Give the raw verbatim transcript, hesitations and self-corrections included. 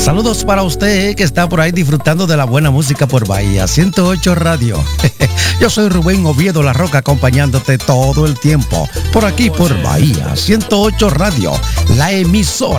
Saludos para usted que está por ahí disfrutando de la buena música por Bahía ciento ocho Radio. Yo soy Rubén Oviedo La Roca, acompañándote todo el tiempo por aquí por Bahía ciento ocho Radio, la emisora